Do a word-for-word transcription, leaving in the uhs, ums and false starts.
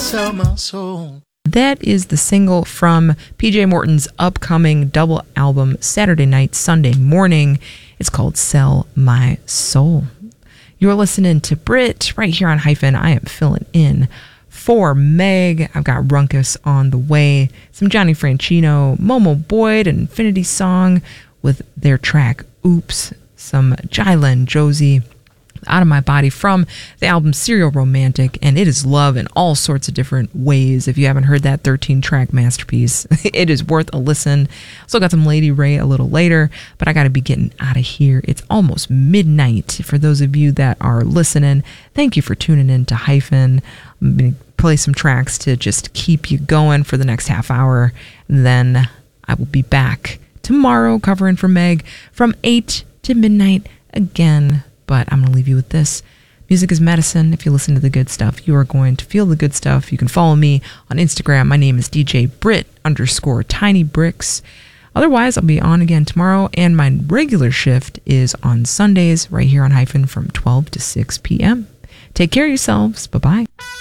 sell my soul. That is the single from P J Morton's upcoming double album, Saturday Night, Sunday Morning. It's called Sell My Soul. You're listening to Brit right here on Hyphen. I am filling in for Meg. I've got Runckus on the way, some Johnny Franchino, Momo Boyd, and Infinity Song with their track Oops, some Jylen Josie, Out of My Body from the album Serial Romantic, and it is love in all sorts of different ways. If you haven't heard that thirteen track masterpiece, it is worth a listen. Also got some Lady Ray a little later, but I got to be getting out of here. It's almost midnight. For those of you that are listening, thank you for tuning in to Hyphen. I'm going to play some tracks to just keep you going for the next half hour. And then I will be back tomorrow covering for Meg from eight to midnight again. But I'm going to leave you with this. Music is medicine. If you listen to the good stuff, you are going to feel the good stuff. You can follow me on Instagram. My name is D J Brit underscore Tiny Bricks. Otherwise, I'll be on again tomorrow, and my regular shift is on Sundays right here on Hyphen from twelve to six p.m. Take care of yourselves. Bye-bye.